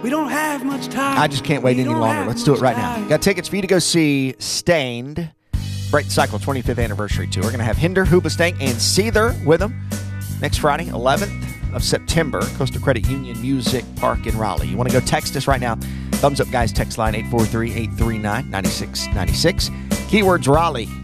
We don't have much time. I just can't wait any longer. Let's do it right now. Got tickets for you to go see Stained, Break the Cycle 25th Anniversary Tour. We're going to have Hinder, Hoobastank, and Seether with them next Friday, 11th of September, Coastal Credit Union Music Park in Raleigh. You want to go text us right now. Thumbs up, guys. Text line 843-839-9696. Keywords Raleigh.